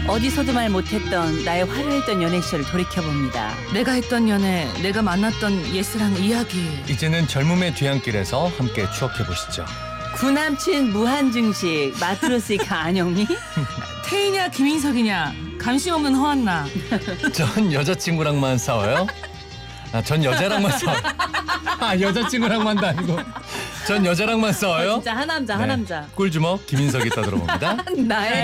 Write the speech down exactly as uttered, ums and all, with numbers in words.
어디서도 말 못했던 나의 화려했던 연애 시절을 돌이켜봅니다. 내가 했던 연애, 내가 만났던 옛사랑 이야기. 이제는 젊음의 뒤안길에서 함께 추억해보시죠. 구남친 무한증식 마트로스이카 안영미. 태희냐 김인석이냐 관심 없는 허한나. 전 여자친구랑만 싸워요. 아, 전 여자랑만 싸워요. 아, 여자친구랑만도 아니고 전 여자랑만 싸워요. 진짜 하남자 네. 하남자. 꿀주먹 김인석이 떠들어봅니다. 나의